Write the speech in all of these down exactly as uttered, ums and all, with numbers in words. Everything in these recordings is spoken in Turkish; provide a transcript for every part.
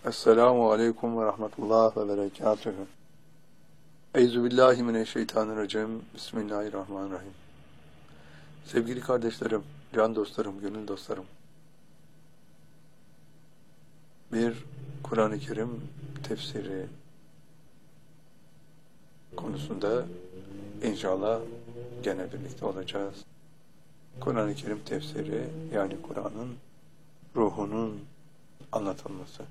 Esselamu Aleyküm ve Rahmetullah ve Berekatühü. Euzubillahimineşşeytanirracim. Bismillahirrahmanirrahim. Sevgili kardeşlerim, can dostlarım, gönül dostlarım. Bir Kur'an-ı Kerim tefsiri konusunda inşallah gene birlikte olacağız. Kur'an-ı Kerim tefsiri, yani Kur'an'ın ruhunun anlatılması.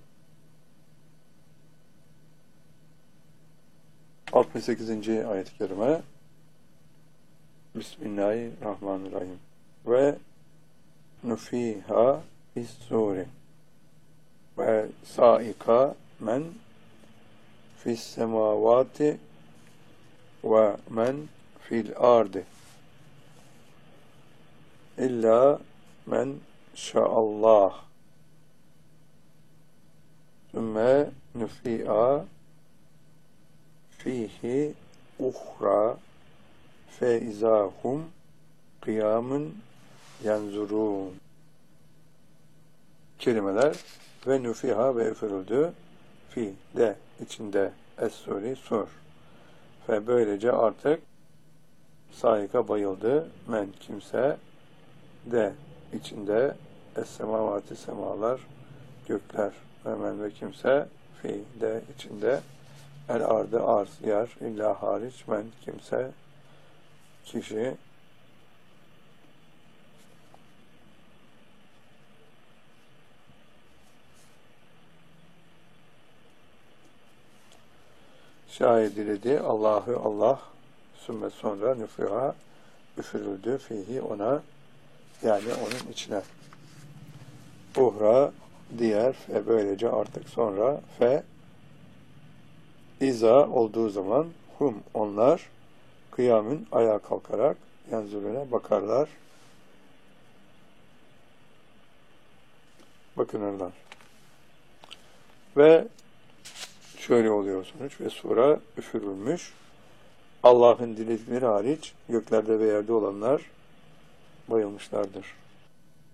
altmış sekizinci ayet-i kerime. Bismillahirrahmanirrahim. Ve nufiha bis-suri ve saika men fis-semavati ve men fil ardi illa men şa'allah sümme nufi'a fihi uhra fe izahum kıyamun yanzurun. Kelimeler ve nufiha ve üfürüldü fi de içinde es-suri sur ve böylece artık saika bayıldı men kimse de içinde es-semavati semalar gökler ve men ve kimse fi de içinde el ardı arz yer illa hariç men kimse kişi şayet diledi Allah'ı Allah sümme sonra nüfuha üfürüldü fihi ona yani onun içine uhra diğer ve böylece artık sonra fe İza olduğu zaman hum onlar kıyamın ayağa kalkarak yanzuruna bakarlar, bakınırlar. Ve şöyle oluyor sonuç ve sura üfürülmüş. Allah'ın diledikleri hariç göklerde ve yerde olanlar bayılmışlardır.